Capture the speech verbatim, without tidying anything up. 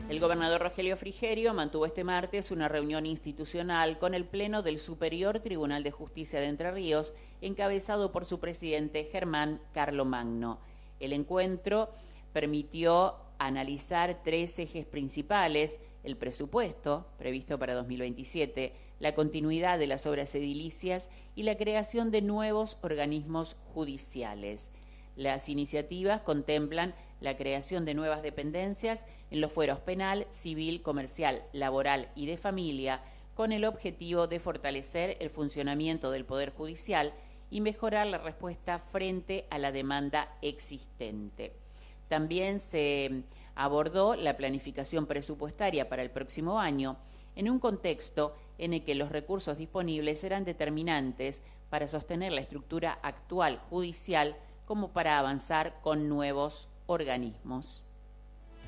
El gobernador Rogelio Frigerio mantuvo este martes una reunión institucional con el Pleno del Superior Tribunal de Justicia de Entre Ríos, encabezado por su presidente Germán Carlomagno. El encuentro permitió analizar tres ejes principales: el presupuesto, previsto para dos mil veintisiete, la continuidad de las obras edilicias y la creación de nuevos organismos judiciales. Las iniciativas contemplan la creación de nuevas dependencias en los fueros penal, civil, comercial, laboral y de familia, con el objetivo de fortalecer el funcionamiento del Poder Judicial y mejorar la respuesta frente a la demanda existente. También se abordó la planificación presupuestaria para el próximo año, en un contexto en el que los recursos disponibles serán determinantes para sostener la estructura actual judicial como para avanzar con nuevos organismos.